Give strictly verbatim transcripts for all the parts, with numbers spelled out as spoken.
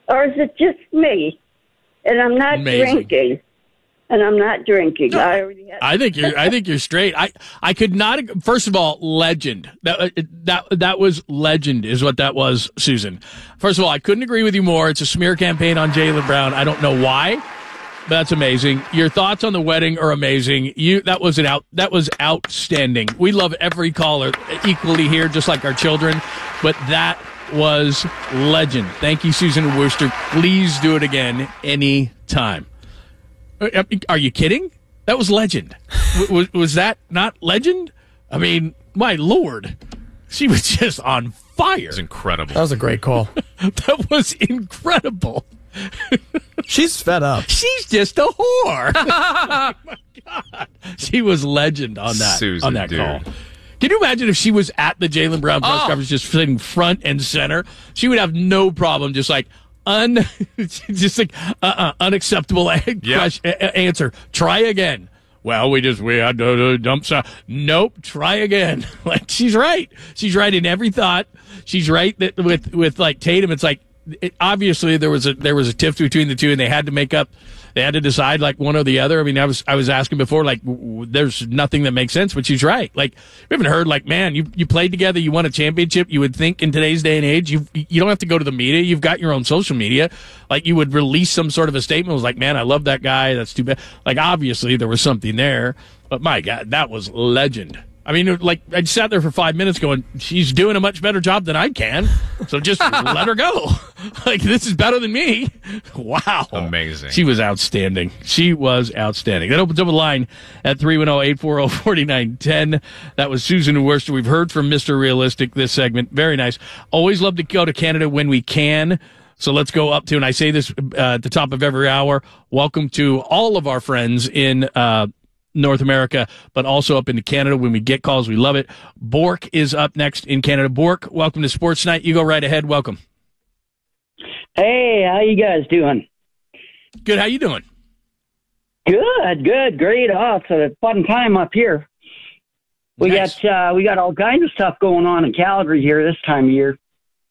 or is it just me? And I'm not Amazing. drinking. And I'm not drinking. No, I already had- I think you're. I think you're straight. I. I could not. First of all, legend. That that that was legend, is what that was, Susan. First of all, I couldn't agree with you more. It's a smear campaign on Jaylen Brown. I don't know why, but that's amazing. Your thoughts on the wedding are amazing. You that was an out. That was outstanding. We love every caller equally here, just like our children. But that was legend. Thank you, Susan Worcester. Please do it again anytime. Are you kidding? That was legend. was, was that not legend? I mean, my Lord. She was just on fire. It was incredible. That was a great call. That was incredible. She's fed up. She's just a whore. Oh, my God. She was legend on that, Susan, on that dude. call. Can you imagine if she was at the Jaylen Brown press Oh. conference just sitting front and center? She would have no problem just like, Un, just like uh-uh, unacceptable a- Yep. question, a- answer. Try again. Well, we just we had to uh, dump some. Nope. Try again. Like she's right. She's right in every thought. She's right that with with like Tatum. It's like it, obviously there was a there was a tiff between the two, and they had to make up. They had to decide like one or the other. I mean, I was I was asking before, like, w- w- there's nothing that makes sense, but she's right. Like, we haven't heard, like, man, you you played together, you won a championship. You would think in today's day and age, you you don't have to go to the media. You've got your own social media. Like, you would release some sort of a statement. It was like, man, I love that guy. That's too bad. Like, obviously there was something there, but my God, that was legend. I mean, like, I sat there for five minutes going, she's doing a much better job than I can, so just let her go. Like, this is better than me. Wow. Amazing. She was outstanding. She was outstanding. That opens up a line at three one zero, eight four zero, four nine one zero. That was Susan Worcester. We've heard from Mister Realistic this segment. Very nice. Always love to go to Canada when we can. So let's go up to, and I say this uh, at the top of every hour, welcome to all of our friends in uh North America, but also up into Canada when we get calls. We love it. Bork is up next in Canada. Bork, welcome to Sports Night. You go right ahead. Welcome. Hey, how you guys doing? Good. How you doing? Good, good, great. Oh, it's a fun time up here. We Nice. got uh, we got all kinds of stuff going on in Calgary here this time of year.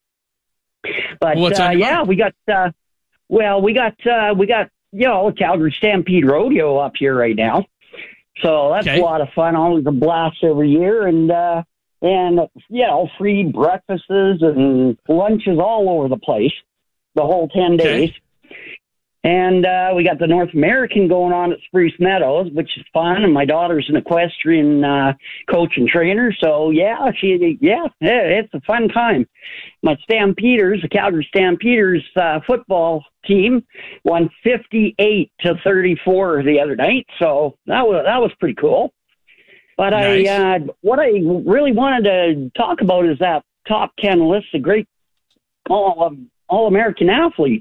But What's uh, on your yeah, mind? we got uh, well, we got uh, we got you know Calgary Stampede Rodeo up here right now. So that's Okay. a lot of fun. Always a blast every year, and uh, and you know free breakfasts and lunches all over the place, the whole ten Okay. days. And uh, we got the North American going on at Spruce Meadows, which is fun. And my daughter's an equestrian uh, coach and trainer, so yeah, she yeah, it's a fun time. My Stampeders, the Calgary Stampeders uh, football team, won fifty-eight to thirty-four the other night, so that was that was pretty cool. But Nice. I uh, what I really wanted to talk about is that top ten list of great all um, all American athletes.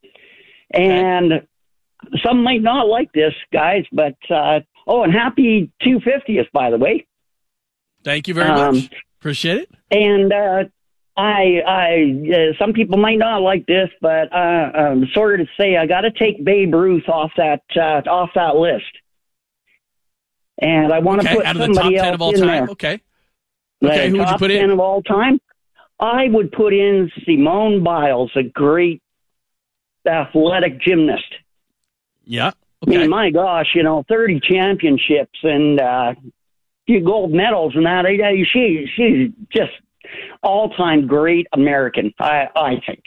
And some might not like this, guys, but, uh, oh, and happy two hundred fiftieth, by the way. Thank you very Um, much. Appreciate it. And uh, I, I, uh, some people might not like this, but uh, I'm sorry to say I got to take Babe Ruth off that uh, off that list. And I want to Okay. put Out of the top somebody ten else of all in time. there. Okay. The Okay. Who would you top put ten in? of all time? I would put in Simone Biles, a great athletic gymnast. Yeah. I Okay. mean, my gosh, you know, thirty championships and uh, a few gold medals and that. I- I- She, she's just all-time great American, I, I think.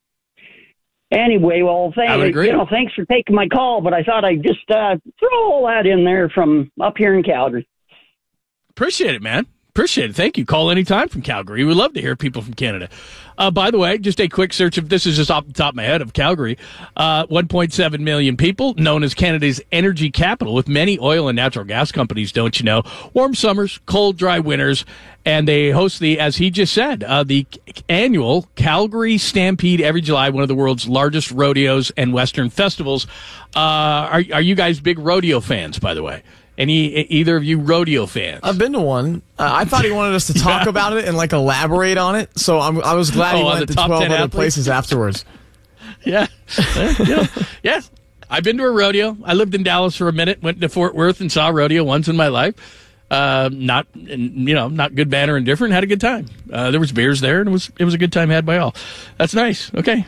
Anyway, well, I would thank, agree. you know, thanks for taking my call, but I thought I'd just uh, throw all that in there from up here in Calgary. Appreciate it, man. Appreciate it. Thank you. Call anytime from Calgary. We love to hear people from Canada. Uh, by the way, just a quick search of this is just off the top of my head of Calgary. Uh, one point seven million people, known as Canada's energy capital, with many oil and natural gas companies, don't you know? Warm summers, cold, dry winters, and they host the, as he just said, uh, the annual Calgary Stampede every July, one of the world's largest rodeos and Western festivals. Uh, are, are you guys big rodeo fans, by the way? Any either of you rodeo fans? I've been to one. Uh, I thought he wanted us to talk Yeah. about it and like elaborate on it. So I'm, I was glad he Oh, on went the to top twelve ten other athletes? places afterwards. Yeah. Uh, yeah. Yes. I've been to a rodeo. I lived in Dallas for a minute, went to Fort Worth and saw a rodeo once in my life. Uh, not, you know, not good, bad, or indifferent. Had a good time. Uh, there was beers there, and it was it was a good time had by all. That's nice. Okay.